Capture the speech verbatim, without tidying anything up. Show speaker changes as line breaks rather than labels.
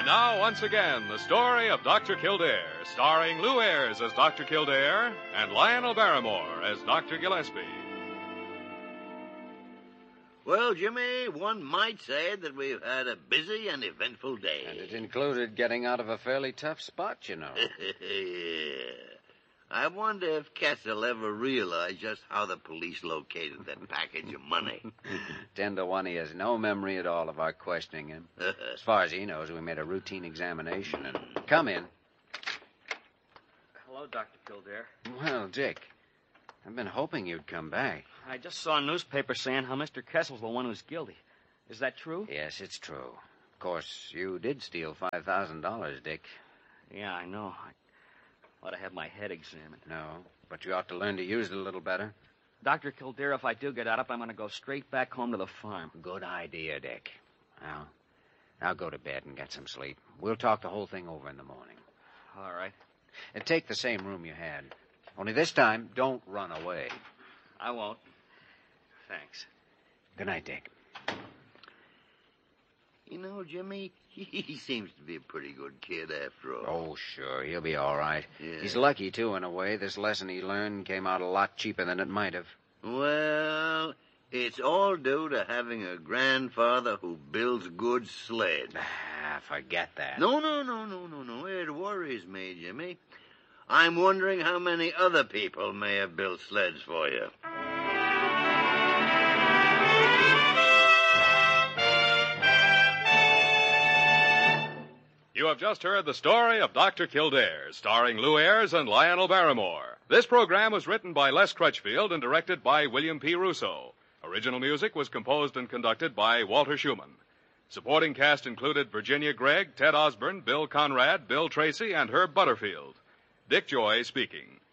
And now, once again, the story of Doctor Kildare, starring Lou Ayres as Doctor Kildare and Lionel Barrymore as Doctor Gillespie.
Well, Jimmy, one might say that we've had a busy and eventful day.
And it included getting out of a fairly tough spot, you know.
Yeah. I wonder if Kessel ever realized just how the police located that package of money.
Ten to one, he has no memory at all of our questioning him. As far as he knows, we made a routine examination and... Come in.
Hello, Doctor Kildare.
Well, Dick, I've been hoping you'd come back.
I just saw a newspaper saying how Mister Kessel's the one who's guilty. Is that true?
Yes, it's true. Of course, you did steal five thousand dollars, Dick.
Yeah, I know. I ought to have my head examined.
No, but you ought to learn to use it a little better.
Doctor Kildare, if I do get out up, I'm going to go straight back home to the farm.
Good idea, Dick. Now, now go to bed and get some sleep. We'll talk the whole thing over in the morning.
All right.
And take the same room you had. Only this time, don't run away.
I won't. Thanks.
Good night, Dick.
You know, Jimmy, he seems to be a pretty good kid after all.
Oh, sure. He'll be all right.
Yeah.
He's lucky, too, in a way. This lesson he learned came out a lot cheaper than it might have.
Well, it's all due to having a grandfather who builds good sleds.
Ah, forget that.
No, no, no, no, no, no. It worries me, Jimmy. I'm wondering how many other people may have built sleds for you.
You have just heard the story of Doctor Kildare, starring Lou Ayres and Lionel Barrymore. This program was written by Les Crutchfield and directed by William P. Russo. Original music was composed and conducted by Walter Schumann. Supporting cast included Virginia Gregg, Ted Osborne, Bill Conrad, Bill Tracy, and Herb Butterfield. Dick Joy speaking.